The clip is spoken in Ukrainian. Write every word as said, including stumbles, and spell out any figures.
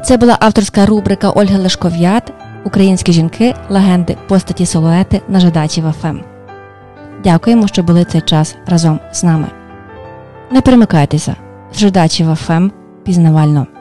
Це була авторська рубрика Ольги Лешков'ят «Українські жінки, легенди, постаті, силуети» на Жидачів еф ем. Дякуємо, що були цей час разом з нами. Не перемикайтеся. З Жидачів еф ем пізнавально.